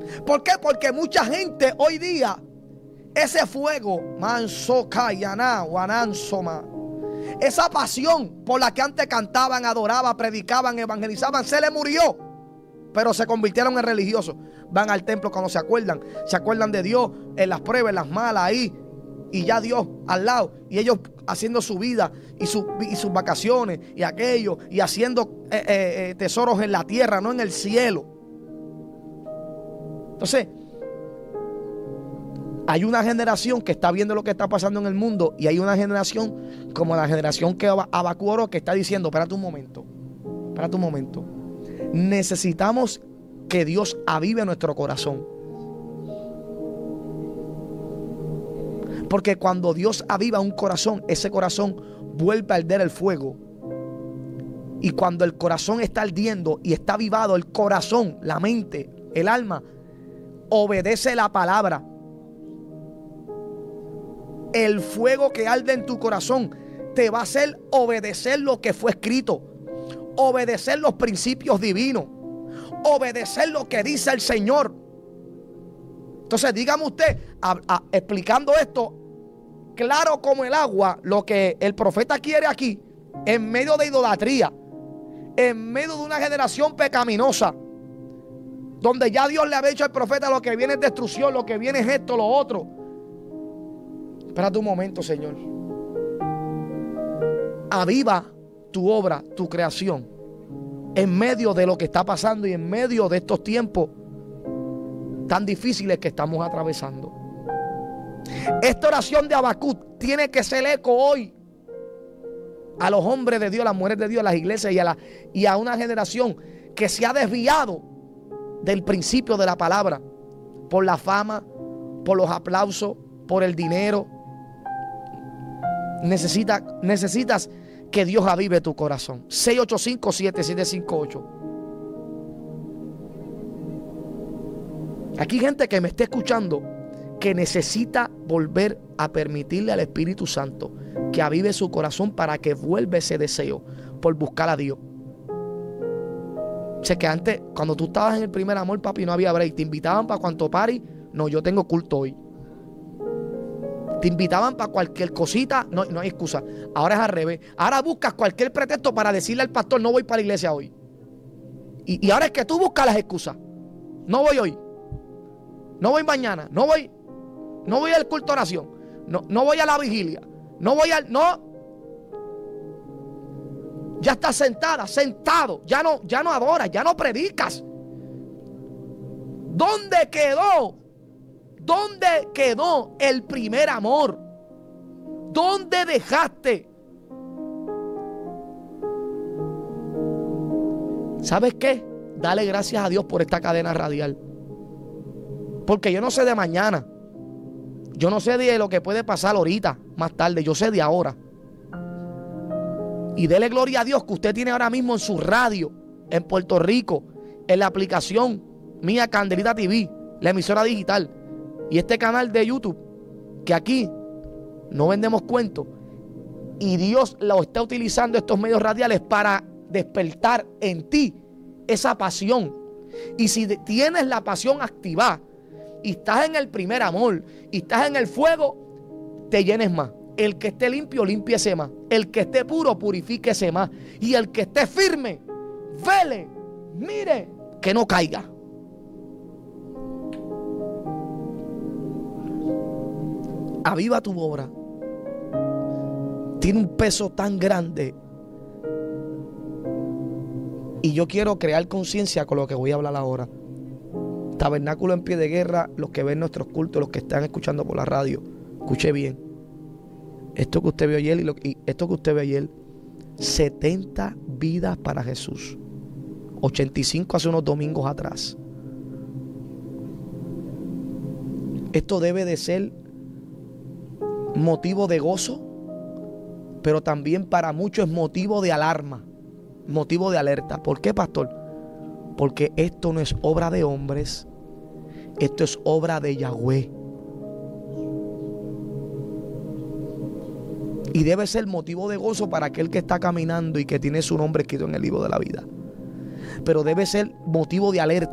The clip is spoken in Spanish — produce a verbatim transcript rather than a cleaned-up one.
¿Por qué? Porque mucha gente hoy día, ese fuego, manso kayana, wanansoma, esa pasión por la que antes cantaban, adoraban, predicaban, evangelizaban, se le murió. Pero se convirtieron en religiosos. Van al templo cuando se acuerdan. Se acuerdan de Dios en las pruebas, en las malas, ahí. Y ya Dios al lado. Y ellos haciendo su vida y, su, y sus vacaciones y aquello. Y haciendo eh, eh, tesoros en la tierra, no en el cielo. Entonces, hay una generación que está viendo lo que está pasando en el mundo. Y hay una generación como la generación que Habacuc oró, que está diciendo, espérate un momento. Espérate un momento. Necesitamos que Dios avive nuestro corazón. Porque cuando Dios aviva un corazón, ese corazón vuelve a arder el fuego. Y cuando el corazón está ardiendo y está avivado, el corazón, la mente, el alma, obedece la palabra. El fuego que arde en tu corazón te va a hacer obedecer lo que fue escrito. Obedecer los principios divinos. Obedecer lo que dice el Señor. Entonces dígame usted, a, a, explicando esto claro como el agua, lo que el profeta quiere aquí, en medio de idolatría, en medio de una generación pecaminosa, donde ya Dios le había dicho al profeta, lo que viene es destrucción, lo que viene es esto, lo otro. Espérate un momento, Señor. Aviva tu obra, tu creación, en medio de lo que está pasando y en medio de estos tiempos tan difíciles que estamos atravesando. Esta oración de Habacuc tiene que ser eco hoy a los hombres de Dios, a las mujeres de Dios, a las iglesias y a, la, y a una generación que se ha desviado del principio de la palabra por la fama, por los aplausos, por el dinero. Necesita, necesitas que Dios avive tu corazón. seis ocho cinco, siete siete cinco ocho. Aquí hay gente que me está escuchando que necesita volver a permitirle al Espíritu Santo que avive su corazón para que vuelva ese deseo por buscar a Dios. Sé que antes, cuando tú estabas en el primer amor, papi, no había break. Te invitaban para cuanto party. No, yo tengo culto hoy. Te invitaban para cualquier cosita. No, no hay excusa. Ahora es al revés. Ahora buscas cualquier pretexto para decirle al pastor, no voy para la iglesia hoy. Y, y ahora es que tú buscas las excusas. No voy hoy. No voy mañana. No voy. No voy al culto de oración. No, no voy a la vigilia. No voy al. No. Ya estás sentada, sentado. Ya no, ya no adoras, ya no predicas. ¿Dónde quedó? ¿Dónde quedó el primer amor? ¿Dónde dejaste? ¿Sabes qué? Dale gracias a Dios por esta cadena radial. Porque yo no sé de mañana. Yo no sé de lo que puede pasar ahorita, más tarde. Yo sé de ahora. Y dele gloria a Dios que usted tiene ahora mismo en su radio, en Puerto Rico, en la aplicación mía Candelita T V, la emisora digital, y este canal de YouTube, que aquí no vendemos cuentos. Y Dios lo está utilizando, estos medios radiales, para despertar en ti esa pasión. Y si tienes la pasión activada, y estás en el primer amor, y estás en el fuego, te llenes más. El que esté limpio, límpiese más. El que esté puro, purifíquese más. Y el que esté firme, vele, mire, que no caiga. Aviva tu obra. Tiene un peso tan grande. Y yo quiero crear conciencia con lo que voy a hablar ahora. Tabernáculo en Pie de Guerra, los que ven nuestros cultos, los que están escuchando por la radio, escuche bien. Esto que usted vio ayer y, lo, y esto que usted ve ayer, setenta vidas para Jesús. ochenta y cinco hace unos domingos atrás. Esto debe de ser motivo de gozo, pero también para muchos es motivo de alarma, motivo de alerta. ¿Por qué, pastor? Porque esto no es obra de hombres, esto es obra de Yahweh. Y debe ser motivo de gozo para aquel que está caminando y que tiene su nombre escrito en el libro de la vida. Pero debe ser motivo de alerta